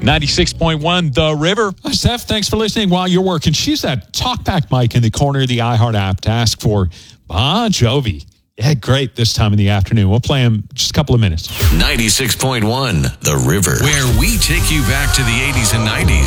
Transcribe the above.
96.1 The River. Steph, thanks for listening while you're working. Use that talkback mic in the corner of the iHeart app to ask for Bon Jovi. Yeah, great this time in the afternoon. We'll play him just a couple of minutes. 96.1 The River, where we take you back to the 80s and 90s.